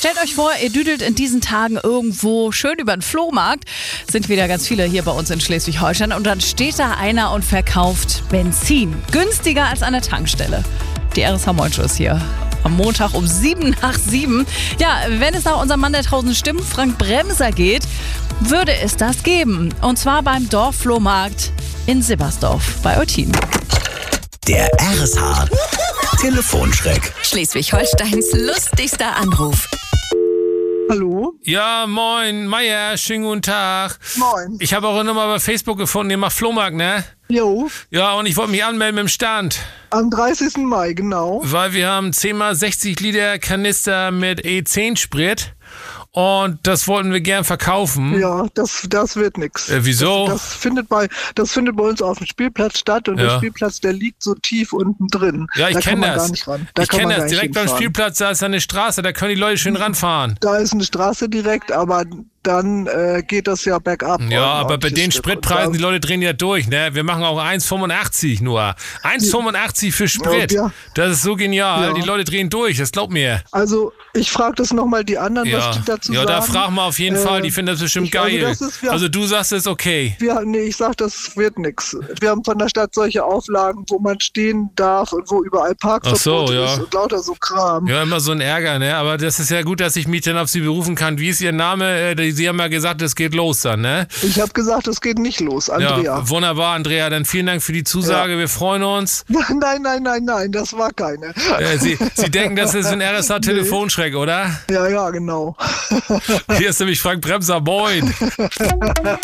Stellt euch vor, ihr düdelt in diesen Tagen irgendwo schön über den Flohmarkt. Sind wieder ganz viele hier bei uns in Schleswig-Holstein. Und dann steht da einer und verkauft Benzin. Günstiger als an der Tankstelle. Die RSH Moin-Show ist hier. Am Montag um 7:07. Ja, wenn es nach unserem Mann der 1000 Stimmen, Frank Bremser, geht, würde es das geben. Und zwar beim Dorfflohmarkt in Sibbersdorf bei Eutin. Der RSH Telefonschreck. Schleswig-Holsteins lustigster Anruf. Hallo? Ja, moin, Meier, schönen guten Tag. Moin. Ich habe eure Nummer bei Facebook gefunden, ihr macht Flohmarkt, ne? Jo, Ja, und ich wollte mich anmelden mit dem Stand, am 30. Mai, genau. weil wir haben 10x60 Liter Kanister mit E10-Sprit und das wollten wir gern verkaufen. Ja, das wird nix. Wieso? Das findet bei uns auf dem Spielplatz statt und der Ja. Spielplatz, der liegt so tief unten drin. Ja, ich Da kann kenne man das. gar nicht ran. Ich kenne das. Direkt beim Spielplatz, da ist eine Straße, da können die Leute schön ranfahren. Da ist eine Straße direkt, aber dann geht das ja bergab. Ja, aber bei ordentliches den Stück. Spritpreisen, Und die Leute drehen ja durch, ne? Wir machen auch 1,85 nur. 1,85 für Sprit. Ja. Das ist so genial. Ja. Die Leute drehen durch, das glaubt mir. Also, ich frage das nochmal die anderen, Ja, was die dazu ja, sagen. da frag mal auf jeden Fall, die finden das bestimmt geil. Also du sagst es okay. Nee, ich sag, das wird nix. Wir haben von der Stadt solche Auflagen, wo man stehen darf und wo überall Parkverbot Ach so, ja. ist und lauter so Kram. Ja, immer so ein Ärger, ne? Aber das ist ja gut, dass ich mich dann auf Sie berufen kann. Wie ist Ihr Name? Sie haben ja gesagt, es geht los dann, ne? Ich habe gesagt, es geht nicht los, Andrea. Ja, wunderbar, Andrea. Dann vielen Dank für die Zusage. Ja. Wir freuen uns. Nein, das war keine. Sie denken, das ist ein RSH-Telefonschreck, oder? Ja, genau. Hier ist nämlich Frank Bremser. Moin.